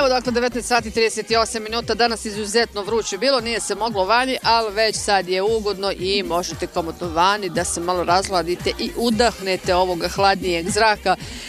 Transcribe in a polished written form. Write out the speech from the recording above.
dakle 19 sati 38 minuta, danas izuzetno vruće bilo, nije se moglo vani, ali već sad je ugodno i možete komotno vani da se malo razhladite i udahnete ovoga hladnijeg zraka